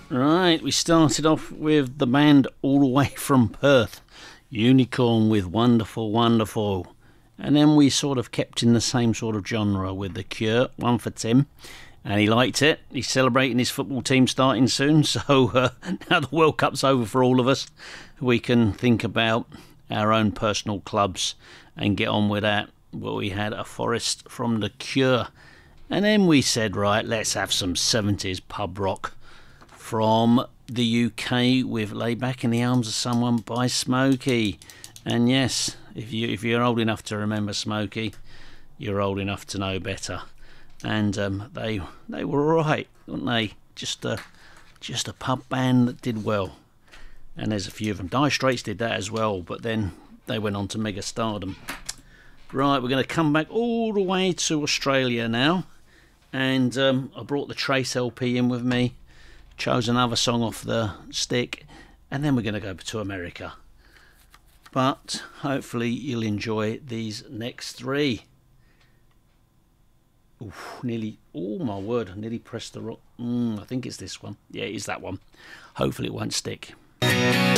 Right, we started off with the band all the way from Perth, Unicorn with Wonderful Wonderful. And then we sort of kept in the same sort of genre with The Cure, one for Tim. And he liked it. He's celebrating his football team starting soon. So now the World Cup's over for all of us, we can think about our own personal clubs and get on with that. Well, we had A Forest from The Cure. And then we said, right, let's have some 70s pub rock from the UK with Lay Back in the Arms of Someone by Smokey. And yes, if you're old enough to remember Smokey, you're old enough to know better. And they were alright, weren't they? Just a pub band that did well. And there's a few of them. Dire Straits did that as well, but then they went on to mega stardom. Right, we're going to come back all the way to Australia now. And I brought the Trace LP in with me. Chose another song off the stick, and then we're going to go to America. But hopefully you'll enjoy these next three. Oof, oh my word, I nearly pressed the rock. I think it's this one. Yeah, it is that one. Hopefully it won't stick.